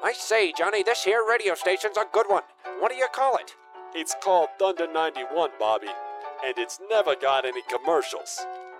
I say, Johnny, this here radio station's a good one. What do you call it? It's called Thunder 91, Bobby, and it's never got any commercials.